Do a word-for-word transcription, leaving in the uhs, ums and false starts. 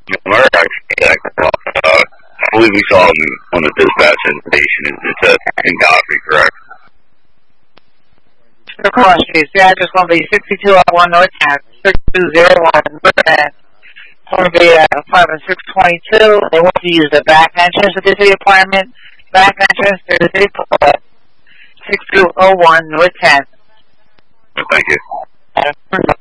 Murder actually that call. Uh, I believe we saw him on the dispatch information. It's uh, in Godfrey, correct? The call street. The address will be sixty-two oh one North tenth, sixty-two oh one North tenth. It's going to be at apartment six twenty-two. They want to use the back entrance of the city apartment. Back entrance to the city apartment. sixty-two oh one North tenth. Thank you.